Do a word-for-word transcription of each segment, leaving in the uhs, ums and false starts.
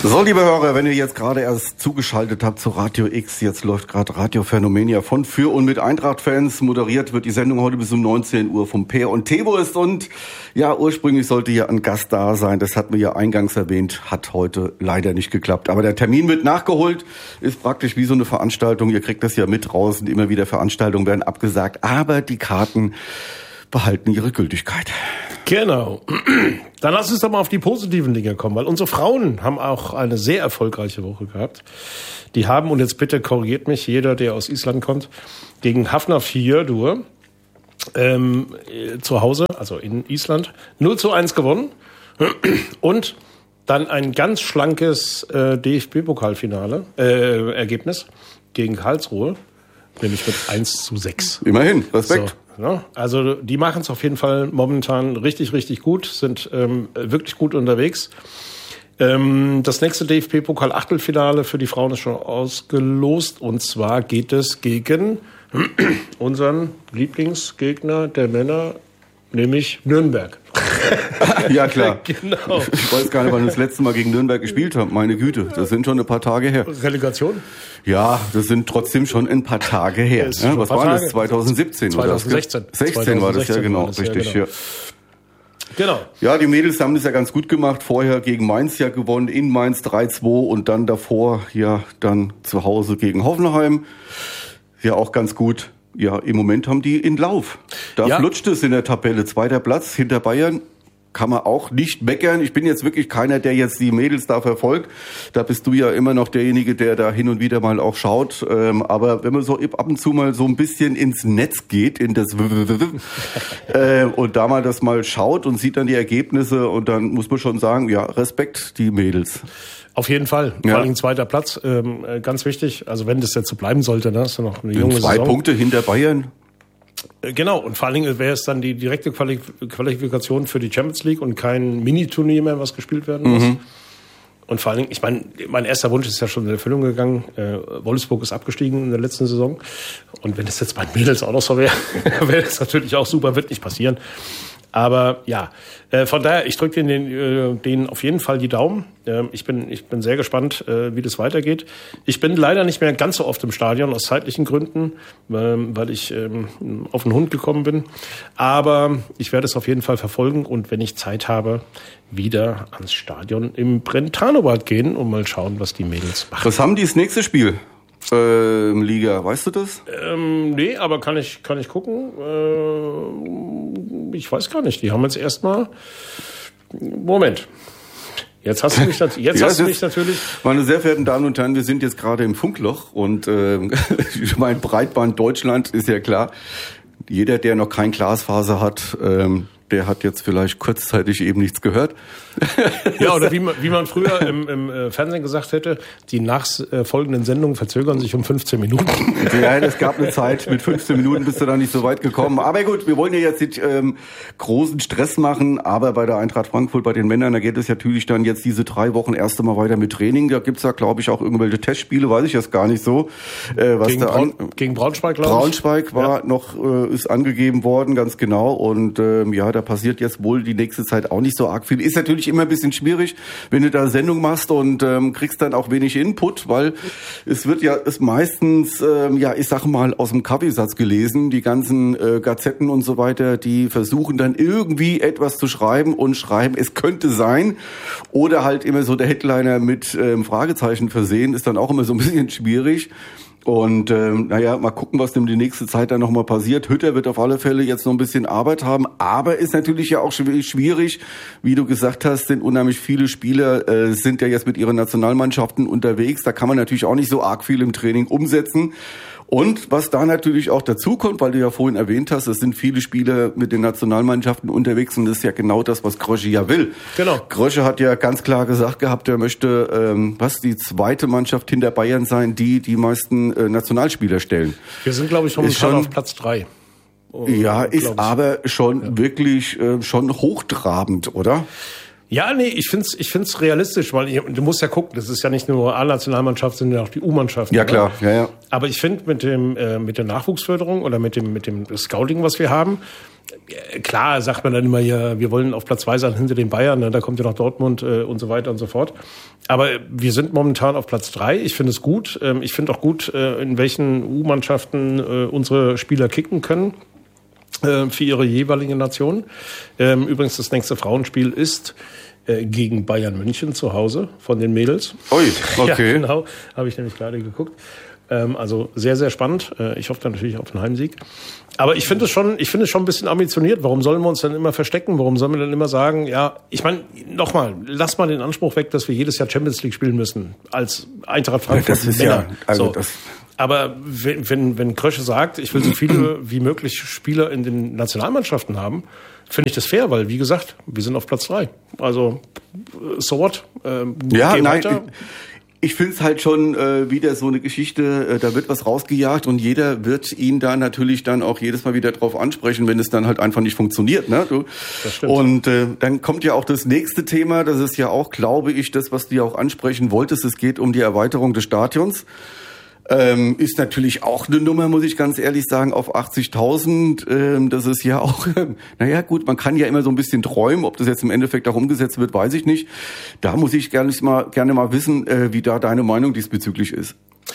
So, liebe Hörer, wenn ihr jetzt gerade erst zugeschaltet habt zu Radio X, jetzt läuft gerade Radio Phänomenia von, für und mit Eintracht-Fans. Moderiert wird die Sendung heute bis um neunzehn Uhr vom Peer und Teewurst. Und ja, ursprünglich sollte hier ein Gast da sein. Das hatten wir ja eingangs erwähnt, hat heute leider nicht geklappt. Aber der Termin wird nachgeholt, ist praktisch wie so eine Veranstaltung. Ihr kriegt das ja mit draußen, immer wieder Veranstaltungen werden abgesagt. Aber die Karten behalten ihre Gültigkeit. Genau. Dann lass uns doch mal auf die positiven Dinge kommen, weil unsere Frauen haben auch eine sehr erfolgreiche Woche gehabt. Die haben, und jetzt bitte korrigiert mich jeder, der aus Island kommt, gegen Hafnarfjörður ähm, zu Hause, also in Island, null zu eins gewonnen und dann ein ganz schlankes äh, D F B-Pokalfinale, äh, Ergebnis gegen Karlsruhe, nämlich mit eins zu sechs. Immerhin, Respekt. So. Ja, also die machen es auf jeden Fall momentan richtig, richtig gut, sind ähm, wirklich gut unterwegs. Ähm, das nächste D F B-Pokal-Achtelfinale für die Frauen ist schon ausgelost. Und zwar geht es gegen unseren Lieblingsgegner der Männer, nämlich Nürnberg. Ja, klar. Genau. Ich weiß gar nicht, wann wir das letzte Mal gegen Nürnberg gespielt haben. Meine Güte, das sind schon ein paar Tage her. Relegation? Ja, das sind trotzdem schon ein paar Tage her. Ja, was war das? zwanzig siebzehn? zwanzig sechzehn. Oder? sechzehn war das, ja genau, das, richtig. Ja, genau. Ja. Genau. Ja, die Mädels haben das ja ganz gut gemacht. Vorher gegen Mainz ja gewonnen, in Mainz drei zwei und dann davor ja dann zu Hause gegen Hoffenheim. Ja, auch ganz gut. Ja, im Moment haben die in Lauf. Da ja. flutscht es in der Tabelle. Zweiter Platz hinter Bayern. Kann man auch nicht meckern. Ich bin jetzt wirklich keiner, der jetzt die Mädels da verfolgt. Da bist du ja immer noch derjenige, der da hin und wieder mal auch schaut. Ähm, aber wenn man so ab und zu mal so ein bisschen ins Netz geht, in das äh, und da mal das mal schaut und sieht dann die Ergebnisse und dann muss man schon sagen, ja, Respekt, die Mädels. Auf jeden Fall. Vor ja. allem zweiter Platz, ähm, ganz wichtig. Also wenn das jetzt so bleiben sollte, ne, ist ja noch eine junge Zwei Saison. Punkte hinter Bayern. Genau, und vor allen Dingen wäre es dann die direkte Qualifikation für die Champions League und kein Mini-Turnier mehr, was gespielt werden muss. Mhm. Und vor allen Dingen, ich meine, mein erster Wunsch ist ja schon in Erfüllung gegangen. Äh, Wolfsburg ist abgestiegen in der letzten Saison. Und wenn das jetzt bei den Mädels auch noch so wäre, wäre das natürlich auch super, wird nicht passieren. Aber ja, äh, von daher, ich drücke denen, äh, denen auf jeden Fall die Daumen. Äh, ich bin, ich bin sehr gespannt, äh, wie das weitergeht. Ich bin leider nicht mehr ganz so oft im Stadion aus zeitlichen Gründen, äh, weil ich äh, auf den Hund gekommen bin. Aber ich werde es auf jeden Fall verfolgen und wenn ich Zeit habe, wieder ans Stadion im Brentano-Bad gehen und mal schauen, was die Mädels machen. Was haben die das nächste Spiel? Äh, im Liga, weißt du das? Ähm, nee, aber kann ich, kann ich gucken. Äh, ich weiß gar nicht. Die haben jetzt erstmal. Moment. Jetzt hast du mich, nat- jetzt ja, hast du mich natürlich. Meine sehr verehrten Damen und Herren, wir sind jetzt gerade im Funkloch und äh, ich meine, Breitband Deutschland ist ja klar. Jeder, der noch kein Glasfaser hat, ähm, der hat jetzt vielleicht kurzzeitig eben nichts gehört. Ja, oder wie man, wie man früher im, im äh, Fernsehen gesagt hätte, die nachfolgenden Sendungen verzögern sich um fünfzehn Minuten. Ja, es gab eine Zeit, mit fünfzehn Minuten bist du da nicht so weit gekommen. Aber gut, wir wollen ja jetzt nicht ähm, großen Stress machen, aber bei der Eintracht Frankfurt, bei den Männern, da geht es ja natürlich dann jetzt diese drei Wochen erst einmal weiter mit Training. Da gibt's ja, glaube ich, auch irgendwelche Testspiele, weiß ich jetzt gar nicht so. Äh, was gegen, da Braun, an, gegen Braunschweig, glaube ich. Braunschweig war ja. noch, äh, ist angegeben worden, ganz genau. Und ähm, ja, da passiert jetzt wohl die nächste Zeit auch nicht so arg viel. Ist natürlich immer ein bisschen schwierig, wenn du da Sendung machst und ähm, kriegst dann auch wenig Input, weil es wird ja ist meistens, ähm, ja, ich sag mal, aus dem Kaffeesatz gelesen. Die ganzen äh, Gazetten und so weiter, die versuchen dann irgendwie etwas zu schreiben und schreiben, es könnte sein. Oder halt immer so der Headliner mit ähm, Fragezeichen versehen, ist dann auch immer so ein bisschen schwierig. Und ähm, naja, mal gucken, was denn die nächste Zeit dann nochmal passiert. Hütter wird auf alle Fälle jetzt noch ein bisschen Arbeit haben, aber ist natürlich ja auch schwierig, wie du gesagt hast, sind unheimlich viele Spieler, äh, sind ja jetzt mit ihren Nationalmannschaften unterwegs, da kann man natürlich auch nicht so arg viel im Training umsetzen. Und was da natürlich auch dazu kommt, weil du ja vorhin erwähnt hast, es sind viele Spieler mit den Nationalmannschaften unterwegs und das ist ja genau das, was Krösche ja will. Genau. Krösche hat ja ganz klar gesagt gehabt, er möchte ähm, was die zweite Mannschaft hinter Bayern sein, die die meisten äh, Nationalspieler stellen. Wir sind, glaube ich, momentan auf Platz drei. Oh, ja, ist aber schon ja. wirklich äh, schon hochtrabend, oder? Ja, nee, ich find's, ich find's realistisch, weil ich, du musst ja gucken, das ist ja nicht nur A-Nationalmannschaft, sondern auch die U-Mannschaft. Ja, klar, ja, ja. Aber ich finde mit dem, äh, mit der Nachwuchsförderung oder mit dem, mit dem Scouting, was wir haben, äh, klar sagt man dann immer, ja, wir wollen auf Platz zwei sein hinter den Bayern, ne, da kommt ja noch Dortmund äh, und so weiter und so fort. Aber wir sind momentan auf Platz drei. Ich finde es gut. Ähm, ich finde auch gut, äh, in welchen U-Mannschaften äh, unsere Spieler kicken können für ihre jeweilige Nation. Ähm, übrigens, das nächste Frauenspiel ist äh, gegen Bayern München zu Hause von den Mädels. Ui, okay. Ja, genau, habe ich nämlich gerade geguckt. Ähm, also sehr, sehr spannend. Äh, ich hoffe dann natürlich auf einen Heimsieg. Aber ich finde es schon, ich finde es schon ein bisschen ambitioniert. Warum sollen wir uns dann immer verstecken? Warum sollen wir dann immer sagen, ja, ich meine, nochmal, lass mal den Anspruch weg, dass wir jedes Jahr Champions League spielen müssen als Eintracht Frankfurt. Das ist Männer. ja, also so. das. Aber wenn, wenn, wenn Krösche sagt, ich will so viele wie möglich Spieler in den Nationalmannschaften haben, finde ich das fair, weil, wie gesagt, wir sind auf Platz drei. Also, so what? Ähm, ja, nein, weiter. Ich, ich finde es halt schon äh, wieder so eine Geschichte, äh, da wird was rausgejagt und jeder wird ihn da natürlich dann auch jedes Mal wieder drauf ansprechen, wenn es dann halt einfach nicht funktioniert. Ne? Du? Das stimmt. Und äh, dann kommt ja auch das nächste Thema, das ist ja auch, glaube ich, das, was du ja auch ansprechen wolltest, es geht um die Erweiterung des Stadions. Ähm, ist natürlich auch eine Nummer, muss ich ganz ehrlich sagen, auf achtzigtausend. Ähm, das ist ja auch, ähm, naja gut, man kann ja immer so ein bisschen träumen. Ob das jetzt im Endeffekt auch umgesetzt wird, weiß ich nicht. Da muss ich gerne mal, gerne mal wissen, äh, wie da deine Meinung diesbezüglich ist.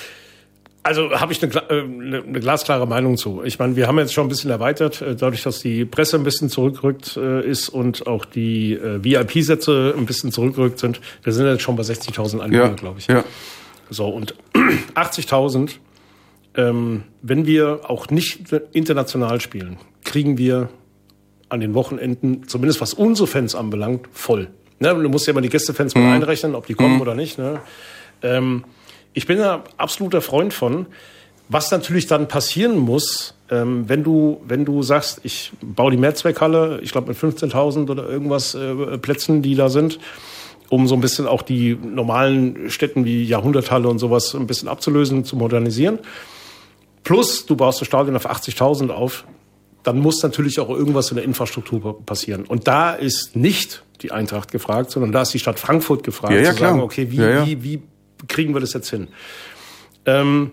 Also habe ich eine, eine, eine glasklare Meinung zu. Ich meine, wir haben jetzt schon ein bisschen erweitert, dadurch, dass die Presse ein bisschen zurückgerückt äh, ist und auch die äh, V I P-Sätze ein bisschen zurückgerückt sind. Wir sind jetzt schon bei sechzigtausend Anhänger, ja, glaube ich. Ja. So, und achtzigtausend, ähm, wenn wir auch nicht international spielen, kriegen wir an den Wochenenden, zumindest was unsere Fans anbelangt, voll. Ne? Du musst ja immer die Gästefans mhm. mit einrechnen, ob die kommen mhm. oder nicht. Ne? Ähm, ich bin ein absoluter Freund von, was natürlich dann passieren muss, ähm, wenn du wenn du sagst, ich baue die Mehrzweckhalle, ich glaube mit fünfzehntausend oder irgendwas äh, Plätzen, die da sind, um so ein bisschen auch die normalen Städten wie Jahrhunderthalle und sowas ein bisschen abzulösen, zu modernisieren. Plus, du baust das Stadion auf achtzigtausend auf, dann muss natürlich auch irgendwas in der Infrastruktur passieren. Und da ist nicht die Eintracht gefragt, sondern da ist die Stadt Frankfurt gefragt, ja, ja, zu klar. sagen, okay, wie, ja, ja. wie, wie kriegen wir das jetzt hin? Ähm,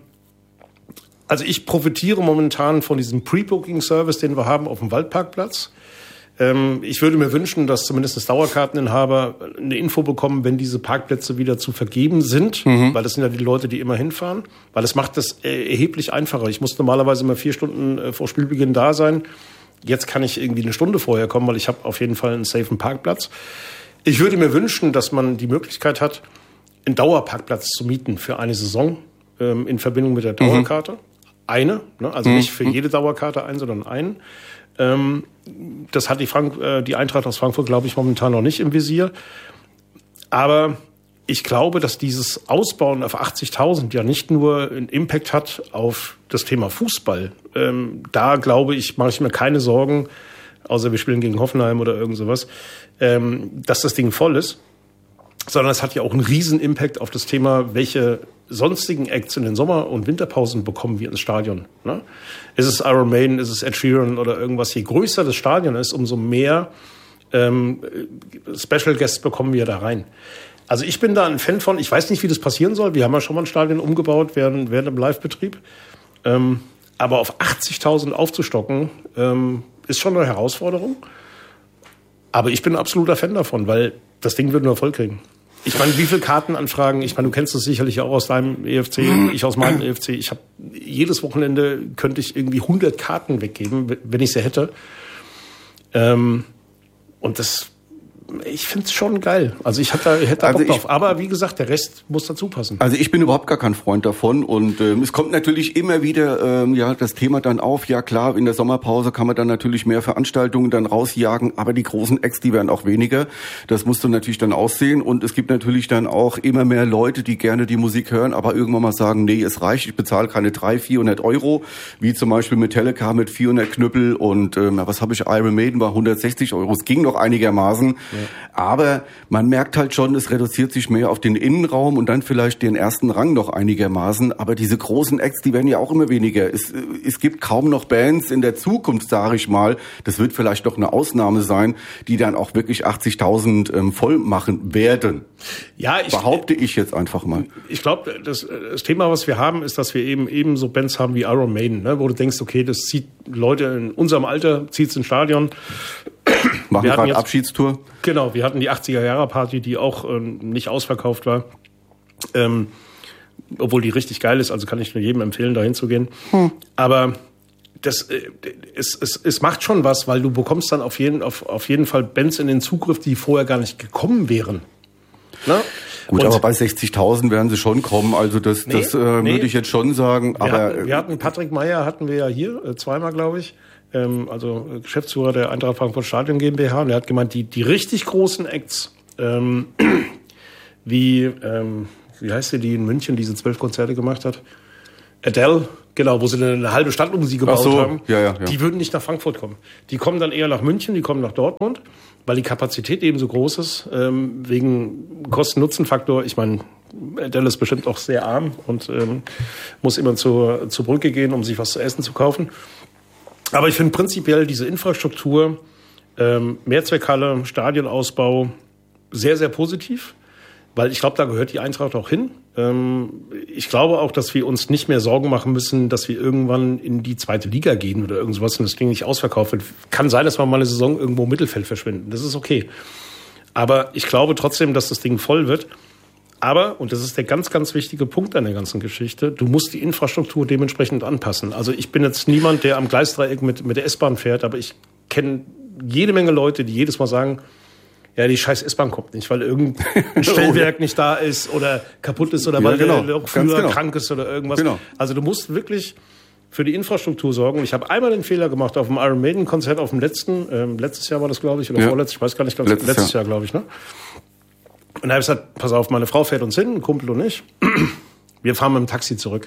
also ich profitiere momentan von diesem Pre-Booking-Service, den wir haben auf dem Waldparkplatz. Ich würde mir wünschen, dass zumindest das Dauerkarteninhaber eine Info bekommen, wenn diese Parkplätze wieder zu vergeben sind, mhm. weil das sind ja die Leute, die immer hinfahren, weil das macht das erheblich einfacher. Ich muss normalerweise immer vier Stunden vor Spielbeginn da sein. Jetzt kann ich irgendwie eine Stunde vorher kommen, weil ich habe auf jeden Fall einen safen Parkplatz. Ich würde mir wünschen, dass man die Möglichkeit hat, einen Dauerparkplatz zu mieten für eine Saison ähm, in Verbindung mit der Dauerkarte. Mhm. Eine, ne? also mhm. nicht für jede Dauerkarte ein, sondern einen. Ähm, das hat die, Frank- äh, die Eintracht aus Frankfurt, glaube ich, momentan noch nicht im Visier. Aber ich glaube, dass dieses Ausbauen auf achtzigtausend ja nicht nur einen Impact hat auf das Thema Fußball. Ähm, da glaube ich, mache ich mir keine Sorgen, außer wir spielen gegen Hoffenheim oder irgend sowas, ähm, dass das Ding voll ist. Sondern es hat ja auch einen riesen Impact auf das Thema, welche sonstigen Acts in den Sommer- und Winterpausen bekommen wir ins Stadion. Ne? Ist es Iron Maiden, ist es Ed Sheeran oder irgendwas? Je größer das Stadion ist, umso mehr ähm, Special Guests bekommen wir da rein. Also ich bin da ein Fan von, ich weiß nicht, wie das passieren soll. Wir haben ja schon mal ein Stadion umgebaut während, während dem Live-Betrieb. Ähm, aber auf achtzigtausend aufzustocken, ähm, ist schon eine Herausforderung. Aber ich bin ein absoluter Fan davon, weil das Ding würden wir voll kriegen. Ich meine, wie viele Kartenanfragen, ich meine, du kennst das sicherlich auch aus deinem E F C, ich aus meinem E F C. Ich habe jedes Wochenende könnte ich irgendwie hundert Karten weggeben, wenn ich sie hätte. Ähm, und das, ich finde es schon geil. Also ich hätte da, hätte da also Bock ich, drauf. Aber wie gesagt, der Rest muss dazu passen. Also ich bin überhaupt gar kein Freund davon. Und ähm, es kommt natürlich immer wieder ähm, ja das Thema dann auf. Ja klar, in der Sommerpause kann man dann natürlich mehr Veranstaltungen dann rausjagen. Aber die großen Acts, die werden auch weniger. Das musst du natürlich dann aussehen. Und es gibt natürlich dann auch immer mehr Leute, die gerne die Musik hören, aber irgendwann mal sagen, nee, es reicht. Ich bezahle keine dreihundert, vierhundert Euro. Wie zum Beispiel Metallica mit vierhundert Knüppel. Und ähm, was habe ich? Iron Maiden war hundertsechzig Euro. Es ging noch einigermaßen. Aber man merkt halt schon, es reduziert sich mehr auf den Innenraum und dann vielleicht den ersten Rang noch einigermaßen. Aber diese großen Acts, die werden ja auch immer weniger. Es, es gibt kaum noch Bands in der Zukunft, sage ich mal. Das wird vielleicht noch eine Ausnahme sein, die dann auch wirklich achtzigtausend ähm, voll machen werden. Ja, ich, behaupte ich jetzt einfach mal. Ich glaube, das, das Thema, was wir haben, ist, dass wir eben eben so Bands haben wie Iron Maiden, ne, wo du denkst, okay, das zieht Leute in unserem Alter, zieht's ins Stadion. Machen gerade Abschiedstour. Genau, wir hatten die achtziger-Jahre-Party, die auch ähm, nicht ausverkauft war. Ähm, obwohl die richtig geil ist, also kann ich nur jedem empfehlen, da hinzugehen. Hm. Aber das, äh, es, es, es macht schon was, weil du bekommst dann auf jeden, auf, auf jeden Fall Bands in den Zugriff, die vorher gar nicht gekommen wären. Na? Gut, und aber bei sechzigtausend werden sie schon kommen, also das, nee, das äh, nee. würde ich jetzt schon sagen. Wir, aber hatten, wir hatten Patrick Meyer, hatten wir ja hier, äh, zweimal glaube ich, ähm, also Geschäftsführer der Eintracht Frankfurt Stadion GmbH, und er hat gemeint, die, die richtig großen Acts, ähm, wie, ähm, wie heißt sie, die in München diese zwölf Konzerte gemacht hat? Adele, genau, wo sie eine halbe Stadt um sie gebaut so. haben, ja, ja, ja. die würden nicht nach Frankfurt kommen. Die kommen dann eher nach München, die kommen nach Dortmund, weil die Kapazität eben so groß ist, ähm, wegen Kosten-Nutzen-Faktor. Ich meine, Adele ist bestimmt auch sehr arm und ähm, muss immer zur, zur Brücke gehen, um sich was zu essen zu kaufen. Aber ich finde prinzipiell diese Infrastruktur, ähm, Mehrzweckhalle, Stadionausbau, sehr, sehr positiv. Weil ich glaube, da gehört die Eintracht auch hin. Ähm, ich glaube auch, dass wir uns nicht mehr Sorgen machen müssen, dass wir irgendwann in die zweite Liga gehen oder irgendwas und das Ding nicht ausverkauft wird. Kann sein, dass wir mal eine Saison irgendwo im Mittelfeld verschwinden. Das ist okay. Aber ich glaube trotzdem, dass das Ding voll wird. Aber, und das ist der ganz, ganz wichtige Punkt an der ganzen Geschichte, du musst die Infrastruktur dementsprechend anpassen. Also ich bin jetzt niemand, der am Gleisdreieck mit, mit der S-Bahn fährt, aber ich kenne jede Menge Leute, die jedes Mal sagen, ja, die scheiß S-Bahn kommt nicht, weil irgendein Stellwerk nicht da ist oder kaputt ist oder ja, weil genau. der Lokführer genau. krank ist oder irgendwas. Genau. Also du musst wirklich für die Infrastruktur sorgen. Ich habe einmal den Fehler gemacht auf dem Iron Maiden Konzert, auf dem letzten, ähm, letztes Jahr war das, glaube ich, oder ja. vorletztes, ich weiß gar nicht, ganz, letztes, letztes Jahr, Jahr glaube ich, ne? Und da habe ich gesagt, pass auf, meine Frau fährt uns hin, ein Kumpel und ich. Wir fahren mit dem Taxi zurück.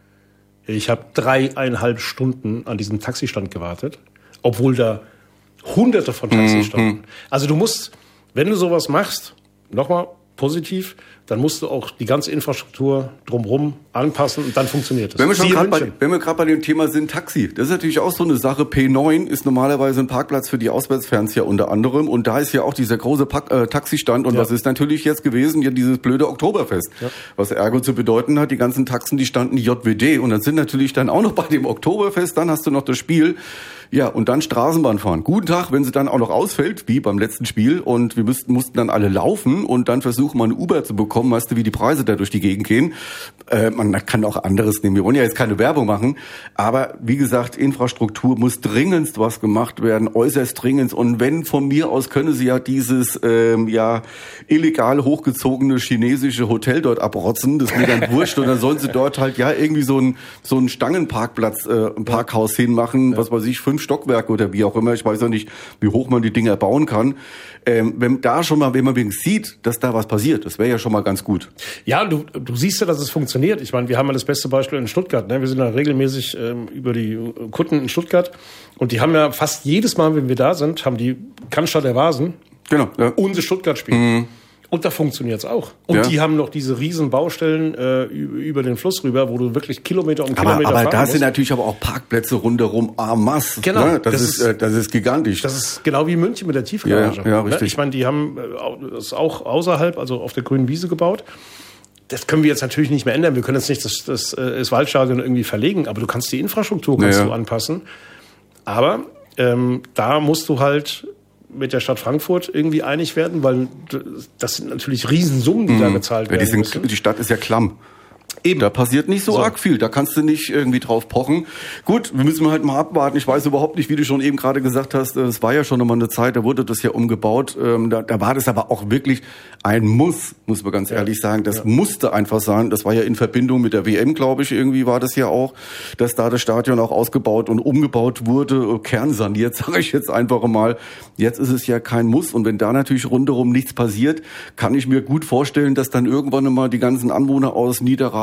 Ich habe dreieinhalb Stunden an diesem Taxistand gewartet, obwohl da hunderte von Taxis standen. Mhm. Also du musst, wenn du sowas machst, nochmal positiv, dann musst du auch die ganze Infrastruktur drumherum anpassen und dann funktioniert es. Wenn wir schon gerade bei, wenn wir gerade bei dem Thema sind, Taxi, das ist natürlich auch so eine Sache. P neun ist normalerweise ein Parkplatz für die Auswärtsfans ja unter anderem und da ist ja auch dieser große Pack, äh, Taxistand und ja. was ist natürlich jetzt gewesen? Ja, dieses blöde Oktoberfest, ja. was ergo zu bedeuten hat, die ganzen Taxen, die standen J W D und dann sind natürlich dann auch noch bei dem Oktoberfest, dann hast du noch das Spiel. Ja, und dann Straßenbahn fahren. Guten Tag, wenn sie dann auch noch ausfällt, wie beim letzten Spiel, und wir müssten, mussten dann alle laufen und dann versuchen, mal eine Uber zu bekommen, weißt du, wie die Preise da durch die Gegend gehen. Äh, man kann auch anderes nehmen. Wir wollen ja jetzt keine Werbung machen, aber wie gesagt, Infrastruktur muss dringendst was gemacht werden, äußerst dringend. Und wenn von mir aus können sie ja dieses ähm, ja illegal hochgezogene chinesische Hotel dort abrotzen, das ist mir dann wurscht, und dann sollen sie dort halt ja irgendwie so ein so ein Stangenparkplatz, äh, ein Parkhaus hinmachen, ja. was weiß ich, fünf Stockwerke oder wie auch immer. Ich weiß ja nicht, wie hoch man die Dinger bauen kann. Ähm, wenn da schon mal, wenn man wenigstens sieht, dass da was passiert, das wäre ja schon mal ganz gut. Ja, du, du siehst ja, dass es funktioniert. Ich meine, wir haben ja das beste Beispiel in Stuttgart. Ne? Wir sind ja regelmäßig ähm, über die Kunden in Stuttgart und die haben ja fast jedes Mal, wenn wir da sind, haben die Cannstatt der Vasen genau, ja. unser Stuttgart-Spiel. Mhm. Und da funktioniert's auch. Und ja. die haben noch diese riesen Baustellen äh, über den Fluss rüber, wo du wirklich Kilometer um Kilometer aber, aber fahren da musst. sind natürlich aber auch Parkplätze rundherum en masse. Genau. Ne? Das, das, ist, äh, das ist gigantisch. Das ist genau wie München mit der Tiefgarage. Ja, ja, richtig. Ich meine, die haben äh, das auch außerhalb, also auf der grünen Wiese gebaut. Das können wir jetzt natürlich nicht mehr ändern. Wir können jetzt nicht das, das, das Waldstadion irgendwie verlegen, aber du kannst die Infrastruktur kannst ja. du anpassen. Aber ähm, da musst du halt mit der Stadt Frankfurt irgendwie einig werden, weil das sind natürlich Riesensummen, die mhm. da gezahlt werden. Ja, die, sind, müssen. Die Stadt ist ja klamm. Eben. Da passiert nicht so, so arg viel. Da kannst du nicht irgendwie drauf pochen. Gut, wir müssen halt mal abwarten. Ich weiß überhaupt nicht, wie du schon eben gerade gesagt hast, es war ja schon nochmal eine Zeit, da wurde das ja umgebaut. Da, da war das aber auch wirklich ein Muss, muss man ganz ja. ehrlich sagen. Das ja. musste einfach sein. Das war ja in Verbindung mit der W M, glaube ich, irgendwie war das ja auch, dass da das Stadion auch ausgebaut und umgebaut wurde, kernsaniert, sage ich jetzt einfach mal. Jetzt ist es ja kein Muss. Und wenn da natürlich rundherum nichts passiert, kann ich mir gut vorstellen, dass dann irgendwann mal die ganzen Anwohner aus Niederrad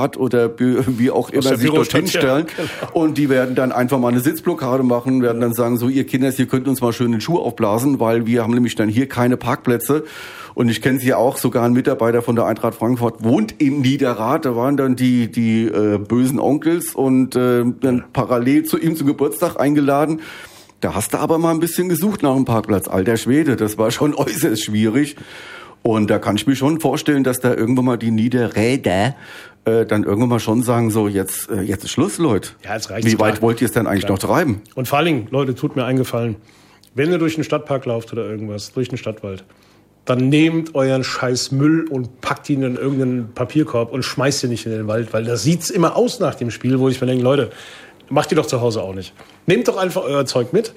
Bürofahrt oder wie auch immer sich dorthin stellen. Genau. Und die werden dann einfach mal eine Sitzblockade machen, werden dann sagen, so ihr Kinders, ihr könnt uns mal schön den Schuh aufblasen, weil wir haben nämlich dann hier keine Parkplätze. Und ich kenne sie auch, sogar ein Mitarbeiter von der Eintracht Frankfurt wohnt in Niederrad. Da waren dann die die äh, bösen Onkels und äh, dann parallel zu ihm zum Geburtstag eingeladen. Da hast du aber mal ein bisschen gesucht nach einem Parkplatz. Alter Schwede, das war schon äußerst schwierig. Und da kann ich mir schon vorstellen, dass da irgendwann mal die Niederräder äh, dann irgendwann mal schon sagen, so jetzt äh, jetzt ist Schluss, Leute. Ja, jetzt reicht's. Wie weit klar. wollt ihr es denn eigentlich klar. noch treiben? Und vor allen Dingen, Leute, tut mir einen Gefallen. Wenn ihr durch den Stadtpark lauft oder irgendwas, durch den Stadtwald, dann nehmt euren scheiß Müll und packt ihn in irgendeinen Papierkorb und schmeißt ihn nicht in den Wald, weil da sieht's immer aus nach dem Spiel, wo ich mir denke, Leute, macht ihr doch zu Hause auch nicht. Nehmt doch einfach euer Zeug mit.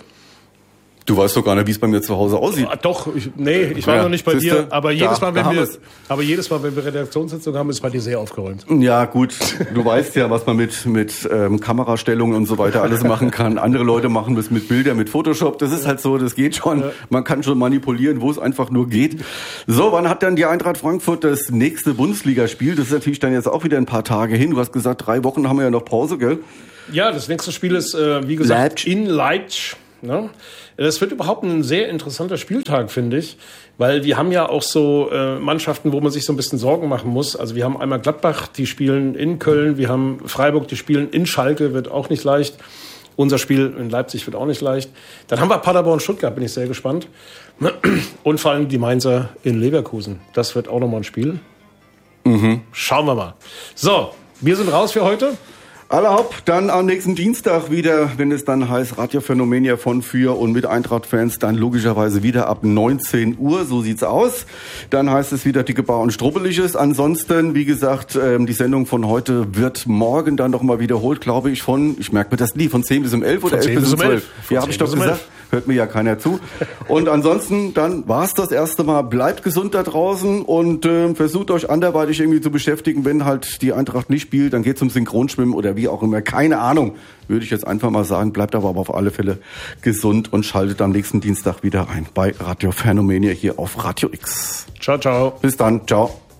Du weißt doch gar nicht, wie es bei mir zu Hause aussieht. Ah, doch, ich, nee, ich war ja, noch nicht bei dir, aber jedes, da, Mal, wenn wir, aber jedes Mal, wenn wir Redaktionssitzung haben, ist bei dir sehr aufgeräumt. Ja, gut, du weißt ja, was man mit mit ähm, Kamerastellungen und so weiter alles machen kann. Andere Leute machen das mit Bildern, mit Photoshop, das ist halt so, das geht schon. Ja. Man kann schon manipulieren, wo es einfach nur geht. So, wann hat dann die Eintracht Frankfurt das nächste Bundesligaspiel? Das ist natürlich dann jetzt auch wieder ein paar Tage hin. Du hast gesagt, drei Wochen haben wir ja noch Pause, gell? Ja, das nächste Spiel ist, äh, wie gesagt, Leipzig. in Leipzig. Ne? Das wird überhaupt ein sehr interessanter Spieltag, finde ich, weil wir haben ja auch so äh, Mannschaften, wo man sich so ein bisschen Sorgen machen muss. Also wir haben einmal Gladbach, die spielen in Köln, wir haben Freiburg, die spielen in Schalke, wird auch nicht leicht. Unser Spiel in Leipzig wird auch nicht leicht. Dann haben wir Paderborn, Stuttgart, bin ich sehr gespannt. Und vor allem die Mainzer in Leverkusen. Das wird auch nochmal ein Spiel. Mhm. Schauen wir mal. So, wir sind raus für heute. Alle hopp, dann am nächsten Dienstag wieder, wenn es dann heißt Radio Phänomenia von, für und mit Eintracht-Fans, dann logischerweise wieder ab neunzehn Uhr, so sieht's aus. Dann heißt es wieder Dicke Bar und Strubbeliges. Ansonsten, wie gesagt, die Sendung von heute wird morgen dann nochmal wiederholt, glaube ich, von, ich merke mir das nie, von zehn bis um elf oder elf bis um zwölf. Ja, habe ich doch gesagt. Hört mir ja keiner zu. Und ansonsten, dann war's das erste Mal. Bleibt gesund da draußen und äh, versucht euch anderweitig irgendwie zu beschäftigen. Wenn halt die Eintracht nicht spielt, dann geht zum Synchronschwimmen oder wie auch immer. Keine Ahnung, würde ich jetzt einfach mal sagen. Bleibt aber auf alle Fälle gesund und schaltet am nächsten Dienstag wieder ein bei Radio Phänomenia hier auf Radio X. Ciao, ciao. Bis dann. Ciao.